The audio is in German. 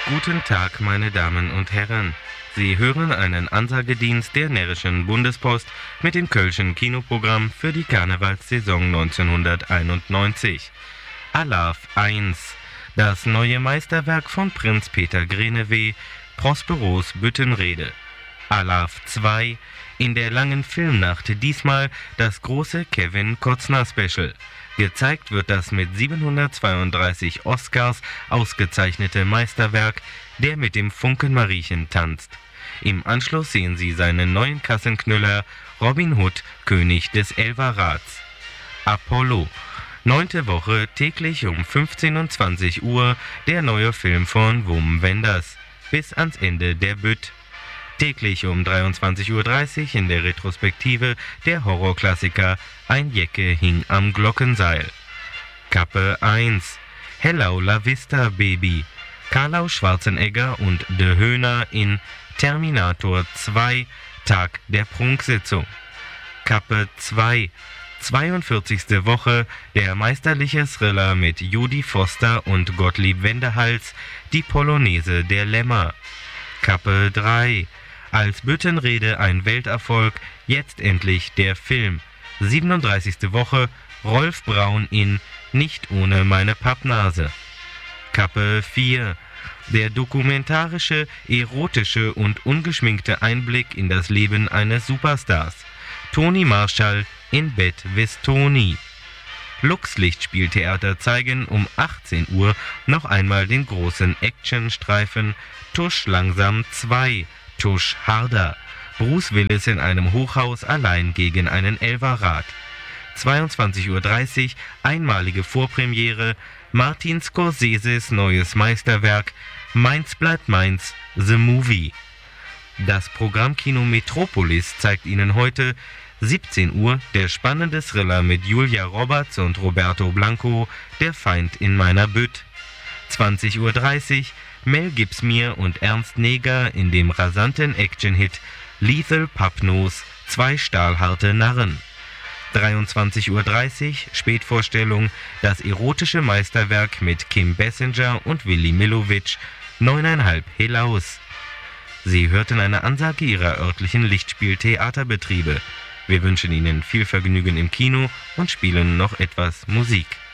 Guten Tag, meine Damen und Herren. Sie hören einen Ansagedienst der Närrischen Bundespost mit dem Kölschen Kinoprogramm für die Karnevalssaison 1991. Alarv 1, das neue Meisterwerk von Prinz Peter Greneweh, Prosperos Büttenrede. Alarv 2, in der langen Filmnacht diesmal das große Kevin Costner Special. Gezeigt wird das mit 732 Oscars ausgezeichnete Meisterwerk, der mit dem Funken-Mariechen tanzt. Im Anschluss sehen Sie seinen neuen Kassenknüller Robin Hood, König des Elverrats. Apollo, 9. Woche, täglich um 15 und 20 Uhr, der neue Film von Wim Wenders. Bis ans Ende der Bütt. Täglich um 23:30 Uhr in der Retrospektive der Horrorklassiker Ein Jecke hing am Glockenseil. Kappe 1, Hello La Vista Baby, Karl Schwarzenegger und De Höhner in Terminator 2, Tag der Prunksitzung. Kappe 2, 42. Woche, der meisterliche Thriller mit Jodie Foster und Gottlieb Wendehals, die Polonaise der Lämmer. Kappe 3, als Büttenrede ein Welterfolg, jetzt endlich der Film. 37. Woche, Rolf Braun in Nicht ohne meine Pappnase. Kappe 4, der dokumentarische, erotische und ungeschminkte Einblick in das Leben eines Superstars. Toni Marshall in Bett wis Toni. Lux-Lichtspieltheater zeigen um 18 Uhr noch einmal den großen Actionstreifen Tusch langsam 2, Tusch harder. Bruce Willis in einem Hochhaus allein gegen einen Elverrat. 22:30 Uhr, einmalige Vorpremiere, Martin Scorseses neues Meisterwerk Meins bleibt meins, The Movie. Das Programmkino Metropolis zeigt Ihnen heute 17 Uhr der spannende Thriller mit Julia Roberts und Roberto Blanco, Der Feind in meiner Bütt. 20:30 Uhr, Mel Gibson und Ernst Neger in dem rasanten Action-Hit Lethal Pappnos, zwei stahlharte Narren. 23:30 Uhr, Spätvorstellung, das erotische Meisterwerk mit Kim Basinger und Willi Millowitsch, 9,5 Helaus. Sie hörten eine Ansage Ihrer örtlichen Lichtspieltheaterbetriebe. Wir wünschen Ihnen viel Vergnügen im Kino und spielen noch etwas Musik.